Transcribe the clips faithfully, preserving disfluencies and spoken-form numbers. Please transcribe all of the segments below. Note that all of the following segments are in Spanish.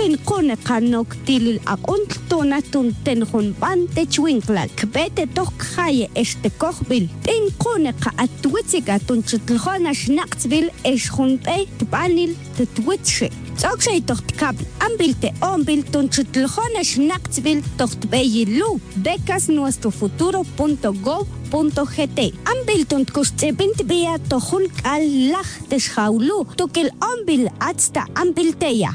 Token kone kanok tilil akon tona tun ten hon bante chwinklal. Kbete tok khaye este kochbil. Ten kone ka atwitsiga tun chutlhona schnaksbil es hunpe tbanil tetwitsche. Zokshay tocht kab ambilte ombil tun chutlhona schnaksbil tocht beyilu. Becas nuestro futuro punto gov punto gt. Ambil tun kustebint bea tohulk al lach des haulu. Tokel ambil atsta ambilteya.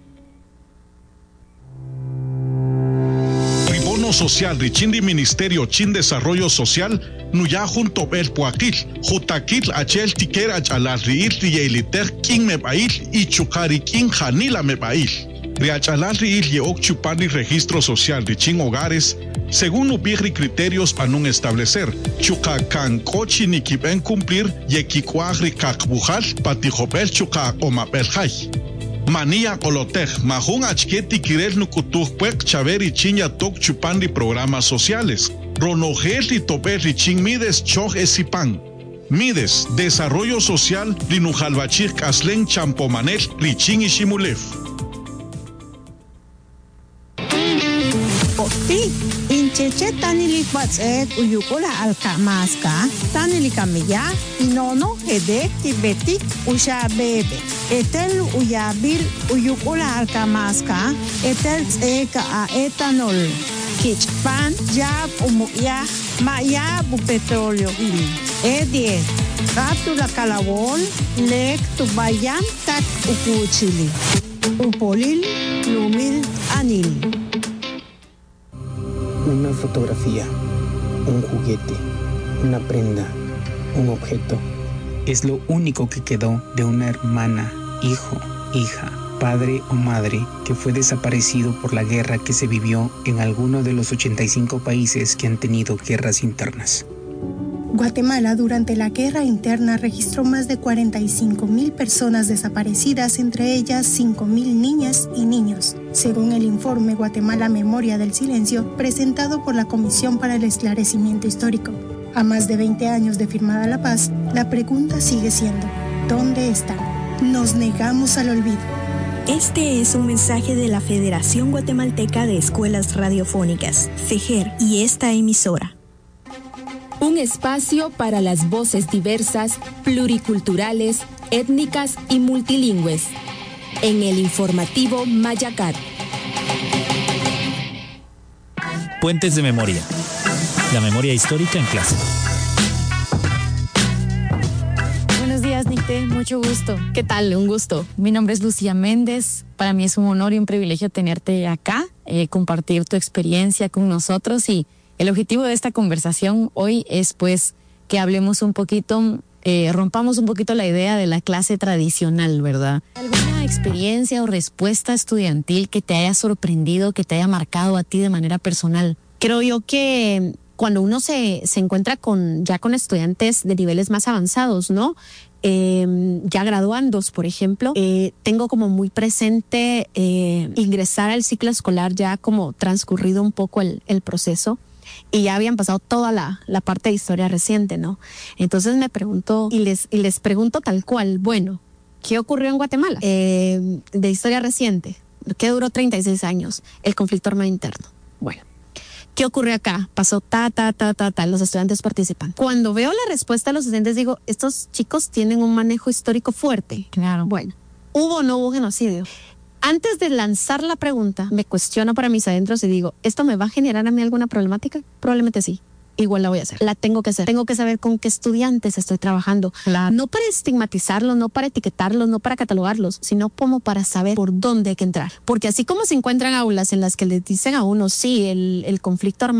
Tribono Social de Chindi Ministerio Chin Desarrollo Social Nuya junto el Puakil, Jutakil Achel Tiker Achalarriil Rieliter King Mebail y Chukari King Hanila Mebail. Riachalarriil Yeok Chupani Registro Social de Chin Hogares, según ubigri criterios para no establecer, Chukakan Kochi Nikiben cumplir Yekikuagri Kakbujal Patijopel Chuka o Mapelhai. Manía Colotej, Mahun Achketi Kirel Nukutuj Puek Chaveri Chinya Tok Chupandi Programas Sociales. Ronogel y Topel Richin Mides Choj Esipan. Mides, Desarrollo Social, Linujalbachir Kaslen Champomanel, Richin y Shimulev. Pi, incheche tanili patzek uyukula alkamaska, tanili kamilla, inono hedek tibetik usha bebe. Etel uyabil uyukula alkamaska, etel tzeka a etanol. Kichpan, yab umuya, maya bu petróleo il. E diez, captura calabón, lek tubayan tak ukuchili. Upolil, lumil, anil. Una fotografía, un juguete, una prenda, un objeto. Es lo único que quedó de una hermana, hijo, hija, padre o madre que fue desaparecido por la guerra que se vivió en alguno de los ochenta y cinco países que han tenido guerras internas. Guatemala durante la guerra interna registró más de cuarenta y cinco mil personas desaparecidas, entre ellas cinco mil niñas y niños, según el informe Guatemala Memoria del Silencio presentado por la Comisión para el Esclarecimiento Histórico. A más de veinte años de firmada la paz, la pregunta sigue siendo, ¿dónde están? Nos negamos al olvido. Este es un mensaje de la Federación Guatemalteca de Escuelas Radiofónicas, FEGER, y esta emisora. Un espacio para las voces diversas, pluriculturales, étnicas y multilingües. En el informativo Mayacat. Puentes de memoria. La memoria histórica en clase. Buenos días, Nicté. Mucho gusto. ¿Qué tal? Un gusto. Mi nombre es Lucía Méndez. Para mí es un honor y un privilegio tenerte acá, eh, compartir tu experiencia con nosotros, y el objetivo de esta conversación hoy es pues que hablemos un poquito, eh, rompamos un poquito la idea de la clase tradicional, ¿verdad? ¿Alguna experiencia o respuesta estudiantil que te haya sorprendido, que te haya marcado a ti de manera personal? Creo yo que cuando uno se, se encuentra con, ya con estudiantes de niveles más avanzados, ¿no? Eh, ya graduandos, por ejemplo, eh, tengo como muy presente eh, ingresar al ciclo escolar ya como transcurrido un poco el, el proceso, y ya habían pasado toda la, la parte de historia reciente, ¿no? Entonces me pregunto, y les, y les pregunto tal cual, bueno, ¿qué ocurrió en Guatemala? Eh, de historia reciente, ¿qué duró treinta y seis años? El conflicto armado interno. Bueno, ¿qué ocurrió acá? Pasó ta, ta, ta, ta, ta, los estudiantes participan. Cuando veo la respuesta de los estudiantes digo, estos chicos tienen un manejo histórico fuerte. Claro. Bueno, ¿hubo o no hubo genocidio? Antes de lanzar la pregunta, me cuestiono para mis adentros y digo, ¿esto me va a generar a mí alguna problemática? Probablemente sí. Igual la voy a hacer. La tengo que hacer. Tengo que saber con qué estudiantes estoy trabajando. Claro. No para estigmatizarlos, no para etiquetarlos, no para catalogarlos, sino como para saber por dónde hay que entrar. Porque así como se encuentran aulas en las que les dicen a uno, sí, el, el conflicto armado